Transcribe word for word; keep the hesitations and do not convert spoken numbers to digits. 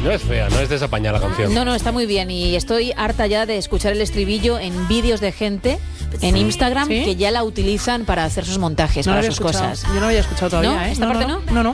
No es fea, no es desapañada la canción. No, no, está muy bien y estoy harta ya de escuchar el estribillo en vídeos de gente en Instagram ¿Sí? que ya la utilizan para hacer sus montajes, No para había sus escuchado. cosas. Yo no había escuchado todavía, ¿No? ¿eh? ¿Esta parte no? No, no.